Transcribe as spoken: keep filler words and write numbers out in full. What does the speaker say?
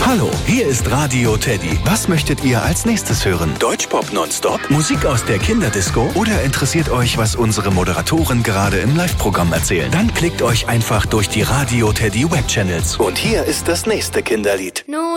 Hallo, hier ist Radio Teddy. Was möchtet ihr als nächstes hören? Deutschpop nonstop? Musik aus der Kinderdisco? Oder interessiert euch, was unsere Moderatoren gerade im Live-Programm erzählen? Dann klickt euch einfach durch die Radio Teddy Webchannels. Und hier ist das nächste Kinderlied. Nun